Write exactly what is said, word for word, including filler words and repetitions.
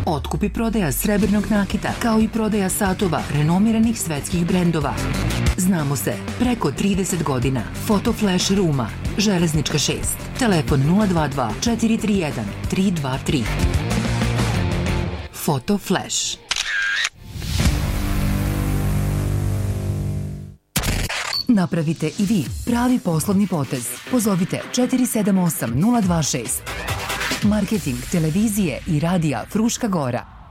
Otkup i prodaja srebrnog nakita, kao i prodaja satova renomiranih svetskih brendova. Znamo se preko trideset godina. Photo Flash Ruma, Železnička šest. Telefon nula dva dva četiri tri jedan tri dva tri. Photo Flash. Napravite i vi pravi poslovni potez. Pozovite četiri sedam osam nula dva šest. Marketing televizije i radija Fruška Gora.